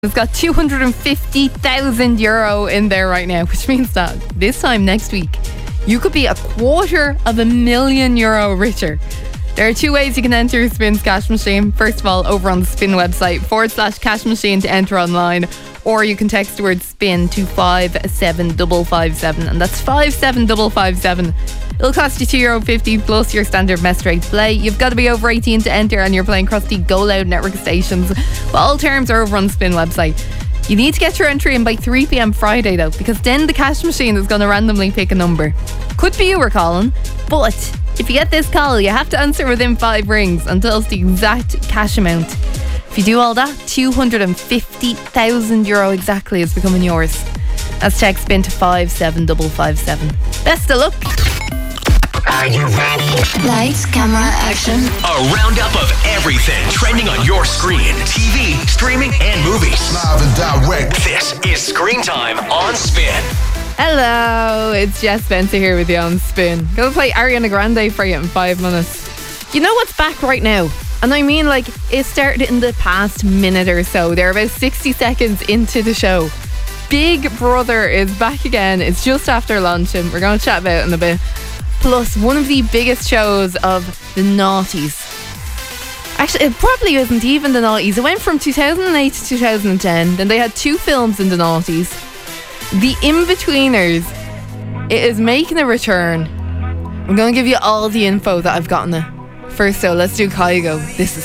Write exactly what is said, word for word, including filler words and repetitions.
It's got two hundred fifty thousand euro in there right now, which means that this time next week, you could be a quarter of a million euro richer. There are two ways you can enter Spin's cash machine. First of all, over on the Spin website, forward slash cash machine to enter online. Or you can text the word SPIN to five seven five five seven, and that's five seven five five seven. It'll cost you two euro fifty plus your standard mess rate to play. You've got to be over eighteen to enter, and you're playing across the Go Loud network stations. But all terms are over on the Spin website. You need to get your entry in by three p.m. Friday though, because then the cash machine is going to randomly pick a number. Could be you were calling, but if you get this call, you have to answer within five rings and tell us the exact cash amount. If you do all that, two hundred fifty thousand euro exactly is becoming yours. That's text SPIN to five seven five five seven. Best of luck. Are you ready? Lights, camera, action. A roundup of everything trending on your screen, T V, streaming, and movies. Live and direct. This is Screen Time on Spin. Hello, it's Jess Spencer here with you on Spin. Gonna play Ariana Grande for you in five minutes. You know what's back right now? And I mean, like, it started in the past minute or so. They're about sixty seconds into the show. Big Brother is back again. It's just after lunch, and we're going to chat about it in a bit. Plus, one of the biggest shows of the noughties. Actually, it probably isn't even the noughties. It went from two thousand eight to two thousand ten. Then they had two films in the noughties. The In-Betweeners, it is making a return. I'm going to give you all the info that I've gotten it. First though, let's do Kygo. This is